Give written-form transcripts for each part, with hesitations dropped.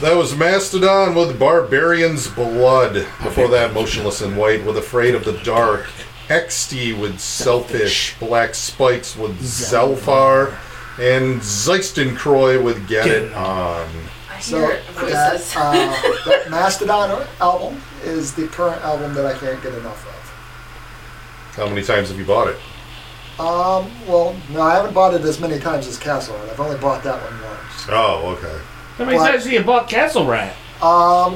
That was Mastodon with Barbarian's Blood. Before that, Motionless in White with Afraid of the Dark. XT with Selfish. Black Spikes with Zelfar. And Zeistenkroy with Get It On. So that Mastodon album is the current album that I can't get enough of. How many times have you bought it? Well, no, I haven't bought it as many times as Castle Rat. I've only bought that one once. Oh, okay. How many times have you bought Castle Rat? A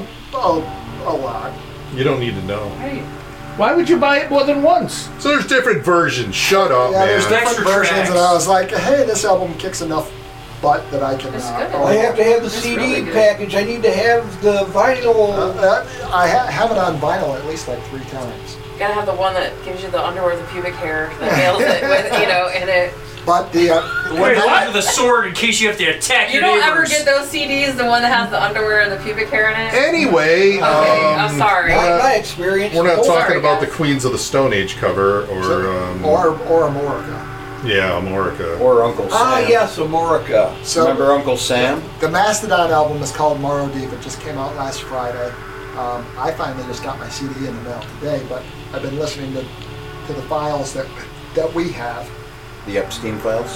lot. You don't need to know. Hey, why would you buy it more than once? So there's different versions. Shut up, Yeah, man. there's different Extra versions, tracks. and I was like, hey, this album kicks enough butt that I can. It's good. I have to have the It's CD really good. package. I need to have the vinyl. I have it on vinyl at least like 3 times. You gotta have the one that gives you the underwear with the pubic hair that nails it with, in it. But the Wait, with a sword in case you have to attack You your don't neighbors. ever get those CDs, the one that has the underwear and the pubic hair in it? Anyway, Okay, I'm sorry. My experience. We're not Sorry, talking about guys. the Queens of the Stone Age cover or Amorica. yeah, Amorica. Or Uncle Sam. Yes, Amorica. So Remember Uncle Sam? the Mastodon album is called Morrow Deep. It just came out last Friday. I finally just got my CD in the mail today, but I've been listening to the files that we have. The Epstein files?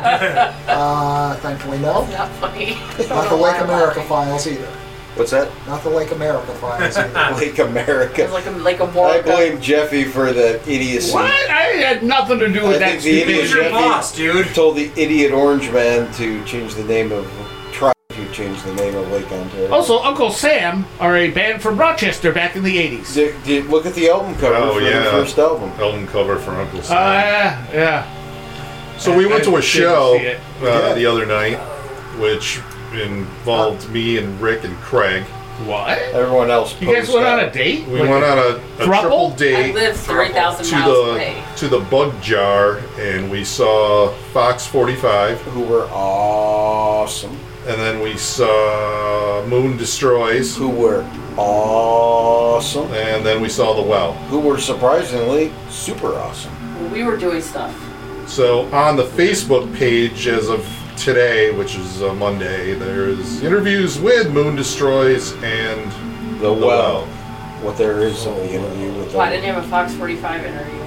Thankfully, no. Not funny. Not the Lake America files either. What's that? Not the Lake America files either. Lake America. It's like a I more. blame Jeffy for the idiocy. What? I had nothing to do with I that think the stupid. Who's your Jeffy boss, dude? told the idiot orange man to change the name of... Try to change the name of Lake Ontario. Also, Uncle Sam are a band from Rochester back in the 80s. Look at the album cover for the first album. Album cover for Uncle Sam. Yeah. So we went to a didn't show see it. the other night, which involved me and Rick and Craig. What? Everyone else You guys posed went on out. a date? We went on a triple I date live 3,000 miles away. to the Bug Jar, and we saw Fox 45, Who were awesome. and then we saw Moon Destroys, Who were awesome. and then we saw The Well. Who were surprisingly super awesome. We were doing stuff. So on the Facebook page as of today, which is Monday, there's interviews with Moon Destroys and The Well. What there is of the interview with them. Why didn't you have a Fox 45 interview?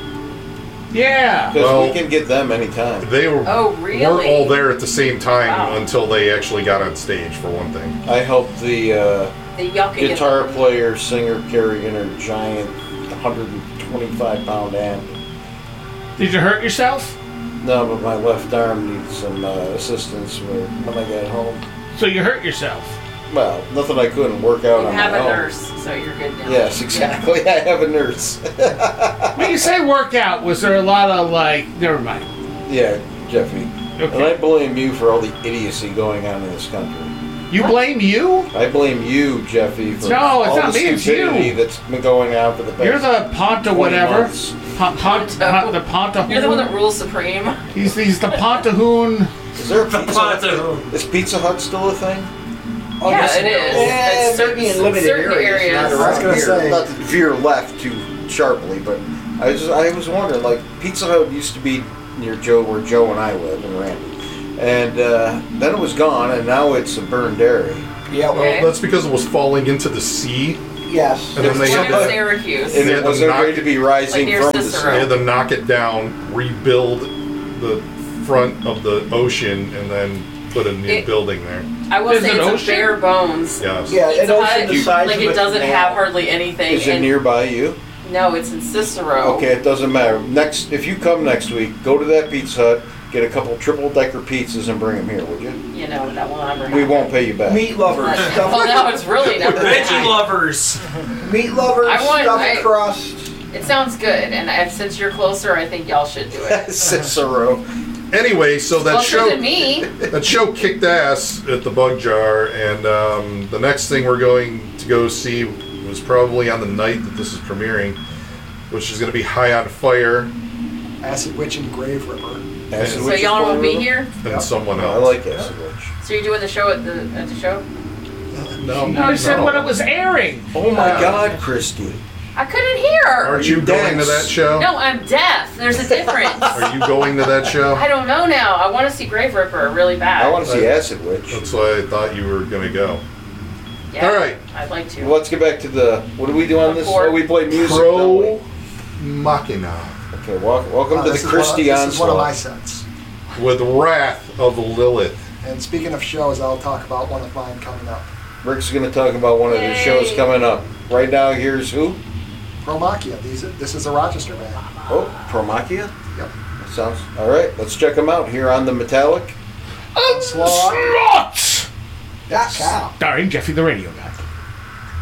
Yeah. Because Well, we can get them anytime. They were, Oh, really? weren't all there at the same time Wow. until they actually got on stage, for one thing. I helped the The yucking guitar player, singer carry in her giant 125-pound amp. Did you hurt yourself? No, but my left arm needs some assistance when I get home. So you hurt yourself. Well, nothing I couldn't work out You on have my a own. nurse, so you're good now. Yes, exactly. I have a nurse. When you say workout, was there a lot of never mind. Yeah, Jeffy. And I Okay. blame you for all the idiocy going on in this country. You blame you? I blame you, Jeffy, for No, it's all not the me, it's stupidity you. that's been going on for the past You're the Ponta 20 whatever. months. The Ponta. You're the one that rules supreme. He's the Pontahoon. Is there a The Pizza Hut? Pontahoon. Is Pizza Hut still a thing? Oh, Yeah, yes, it is. Yeah, It's maybe in limited certain areas. Not I was around gonna here. say- Not to veer left too sharply, but I was wondering, like, Pizza Hut used to be near where Joe and I live, and Randy. And then it was gone, and now it's a burned area. Yeah, well, Okay. Well, that's because it was falling into the sea, yes. and then they It's had in to, Syracuse. And They it had to wasn't knock going to be rising near from the Cicero. they sea. had to knock it down, rebuild the front of the ocean, and then put a new building there. I will Is say it it's ocean? a bare bones. Yes. Yeah, Pizza and also Hut, the size like of it doesn't now. have hardly anything. Is it and nearby you? No, it's in Cicero. Okay, it doesn't matter. If you come next week, go to that Pizza Hut, get a couple triple-decker pizzas, and bring them here, would you? You know, that will never happen. We won't pay you back. Meat lovers, Well, stuffed, now it's really never Veggie happened. lovers. meat lovers, I want- stuffed crust. It sounds good, and since you're closer, I think y'all should do it. Cicero. Anyway, so that Closer than me. show kicked ass at the Bug Jar, and the next thing we're going to go see was probably on the night that this is premiering, which is going to be High on Fire Acid Witch and Grave Ripper. Acid So Witch is y'all will be one of here. and someone them? I else. like Acid Witch. So you're doing the show at the show? No, No, he said when it was airing. Oh my God, Christy. I couldn't hear. Aren't you going to that show? No, I'm deaf. There's a difference. Are you going to that show? I don't know now. I want to see Grave Ripper really bad. I want to see Acid Witch. That's why I thought you were going to go. Yeah, All right. I'd like to. Let's get back to the. What do we do on this? Report. Oh, we play music. don't we? Pro Machina Okay, welcome to This the is Christie This is one of my onslaught. sets. with Wrath of Lilith. And speaking of shows, I'll talk about one of mine coming up. Rick's going to talk about one of his Yay. shows coming up. Right now, here's who? Promachia. This is a Rochester band. Oh, Promachia? Yep. That sounds. All right, let's check them out here on the Metallic. Onslaught! Yeah, cow. Starring Jeffy the Radio Guy.